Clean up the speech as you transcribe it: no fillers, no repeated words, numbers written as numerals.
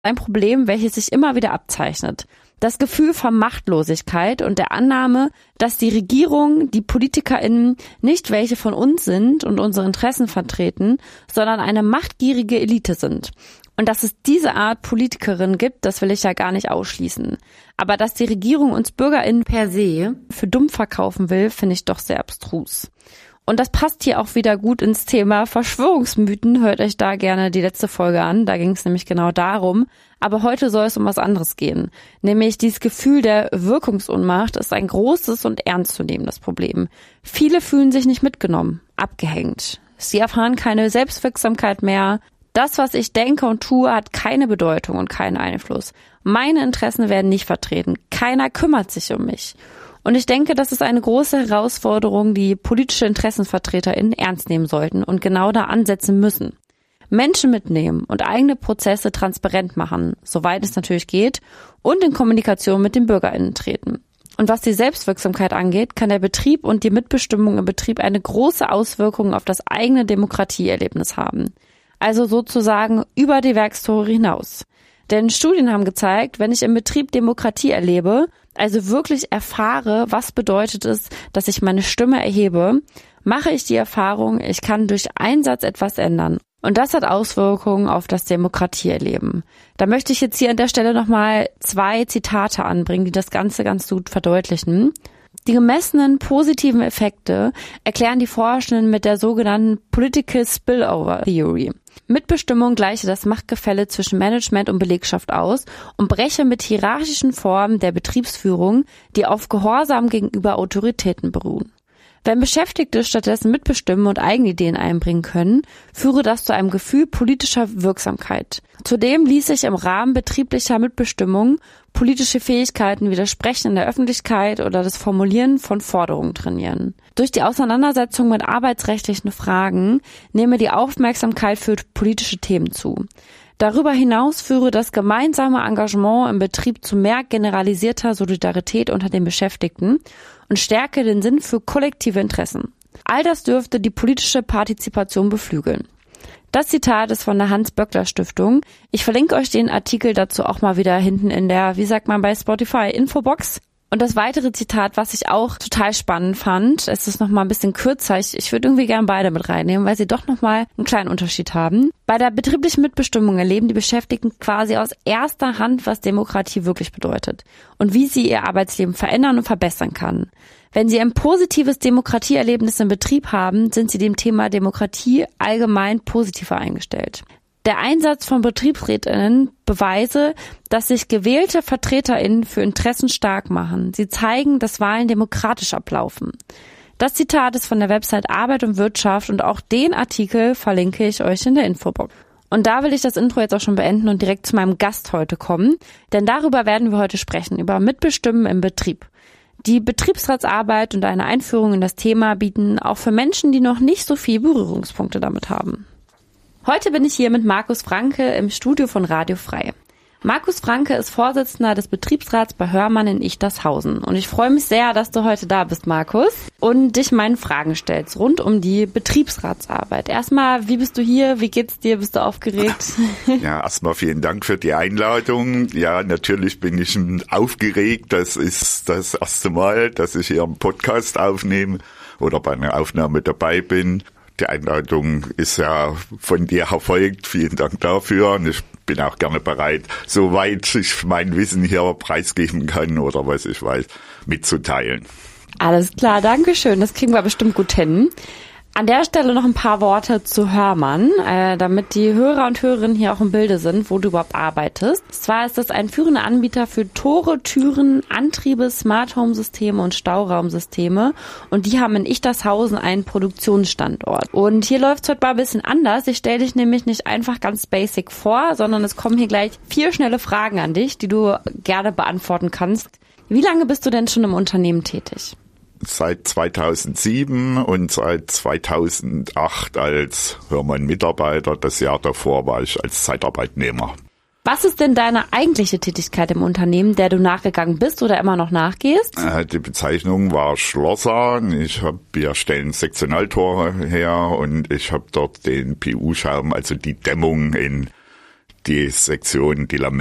Ein Problem, welches sich immer wieder abzeichnet. Das Gefühl von Machtlosigkeit und der Annahme, dass die Regierung, die PolitikerInnen nicht welche von uns sind und unsere Interessen vertreten, sondern eine machtgierige Elite sind. Und dass es diese Art Politikerinnen gibt, das will ich ja gar nicht ausschließen. Aber dass die Regierung uns BürgerInnen per se für dumm verkaufen will, finde ich doch sehr abstrus. Und das passt hier auch wieder gut ins Thema Verschwörungsmythen. Hört euch da gerne die letzte Folge an. Da ging es nämlich genau darum. Aber heute soll es um was anderes gehen. Nämlich dieses Gefühl der Wirkungsohnmacht ist ein großes und ernstzunehmendes Problem. Viele fühlen sich nicht mitgenommen, abgehängt. Sie erfahren keine Selbstwirksamkeit mehr. Das, was ich denke und tue, hat keine Bedeutung und keinen Einfluss. Meine Interessen werden nicht vertreten. Keiner kümmert sich um mich. Und ich denke, das ist eine große Herausforderung, die politische InteressenvertreterInnen ernst nehmen sollten und genau da ansetzen müssen. Menschen mitnehmen und eigene Prozesse transparent machen, soweit es natürlich geht, und in Kommunikation mit den BürgerInnen treten. Und was die Selbstwirksamkeit angeht, kann der Betrieb und die Mitbestimmung im Betrieb eine große Auswirkung auf das eigene Demokratieerlebnis haben. Also sozusagen über die Werkstore hinaus. Denn Studien haben gezeigt, wenn ich im Betrieb Demokratie erlebe, also wirklich erfahre, was bedeutet es, dass ich meine Stimme erhebe, mache ich die Erfahrung, ich kann durch Einsatz etwas ändern. Und das hat Auswirkungen auf das Demokratieerleben. Da möchte ich jetzt hier an der Stelle nochmal 2 Zitate anbringen, die das Ganze ganz gut verdeutlichen. Die gemessenen positiven Effekte erklären die Forschenden mit der sogenannten Political Spillover Theory. Mitbestimmung gleiche das Machtgefälle zwischen Management und Belegschaft aus und breche mit hierarchischen Formen der Betriebsführung, die auf Gehorsam gegenüber Autoritäten beruhen. Wenn Beschäftigte stattdessen mitbestimmen und Eigenideen einbringen können, führe das zu einem Gefühl politischer Wirksamkeit. Zudem ließ sich im Rahmen betrieblicher Mitbestimmung politische Fähigkeiten wie das Sprechen in der Öffentlichkeit oder das Formulieren von Forderungen trainieren. Durch die Auseinandersetzung mit arbeitsrechtlichen Fragen nehme die Aufmerksamkeit für politische Themen zu. Darüber hinaus führe das gemeinsame Engagement im Betrieb zu mehr generalisierter Solidarität unter den Beschäftigten und stärke den Sinn für kollektive Interessen. All das dürfte die politische Partizipation beflügeln. Das Zitat ist von der Hans-Böckler-Stiftung. Ich verlinke euch den Artikel dazu auch mal wieder hinten in der, wie sagt man bei Spotify, Infobox. Und das weitere Zitat, was ich auch total spannend fand, es ist nochmal ein bisschen kürzer, ich würde irgendwie gern beide mit reinnehmen, weil sie doch nochmal einen kleinen Unterschied haben. Bei der betrieblichen Mitbestimmung erleben die Beschäftigten quasi aus erster Hand, was Demokratie wirklich bedeutet und wie sie ihr Arbeitsleben verändern und verbessern kann. Wenn sie ein positives Demokratieerlebnis im Betrieb haben, sind sie dem Thema Demokratie allgemein positiver eingestellt. Der Einsatz von BetriebsrätInnen beweise, dass sich gewählte VertreterInnen für Interessen stark machen. Sie zeigen, dass Wahlen demokratisch ablaufen. Das Zitat ist von der Website Arbeit und Wirtschaft und auch den Artikel verlinke ich euch in der Infobox. Und da will ich das Intro jetzt auch schon beenden und direkt zu meinem Gast heute kommen, denn darüber werden wir heute sprechen, über Mitbestimmen im Betrieb. Die Betriebsratsarbeit und eine Einführung in das Thema bieten auch für Menschen, die noch nicht so viel Berührungspunkte damit haben. Heute bin ich hier mit Markus Franke im Studio von Radio Frei. Markus Franke ist Vorsitzender des Betriebsrats bei Hörmann in Ichtershausen. Und ich freue mich sehr, dass du heute da bist, Markus, und dich meinen Fragen stellst rund um die Betriebsratsarbeit. Erstmal, wie bist du hier? Wie geht's dir? Bist du aufgeregt? Ja, erstmal vielen Dank für die Einladung. Ja, natürlich bin ich aufgeregt. Das ist das erste Mal, dass ich hier einen Podcast aufnehme oder bei einer Aufnahme dabei bin. Die Einladung ist ja von dir erfolgt. Vielen Dank dafür. Und ich bin auch gerne bereit, soweit ich mein Wissen hier preisgeben kann oder was ich weiß, mitzuteilen. Alles klar, danke schön. Das kriegen wir bestimmt gut hin. An der Stelle noch ein paar Worte zu Hörmann, damit die Hörer und Hörerinnen hier auch im Bilde sind, wo du überhaupt arbeitest. Zwar ist das ein führender Anbieter für Tore, Türen, Antriebe, Smart Home Systeme und Stauraumsysteme und die haben in Ichtershausen einen Produktionsstandort. Und hier läuft es heute mal ein bisschen anders. Ich stelle dich nämlich nicht einfach ganz basic vor, sondern es kommen hier gleich 4 schnelle Fragen an dich, die du gerne beantworten kannst. Wie lange bist du denn schon im Unternehmen tätig? Seit 2007 und seit 2008 als Hörmann-Mitarbeiter. Das Jahr davor war ich als Zeitarbeitnehmer. Was ist denn deine eigentliche Tätigkeit im Unternehmen, der du nachgegangen bist oder immer noch nachgehst? Die Bezeichnung war Schlosser. Wir stellen Sektionaltore her und ich habe dort den PU-Schaum, also die Dämmung in die Sektion, die